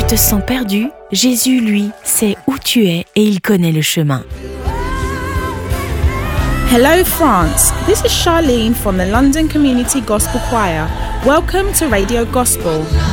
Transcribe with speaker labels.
Speaker 1: tu te sens perdu, Jésus, lui, sait où tu es et il connaît le chemin.
Speaker 2: Hello France, this is Charlene from the London Community Gospel Choir. Welcome to Radio Gospel.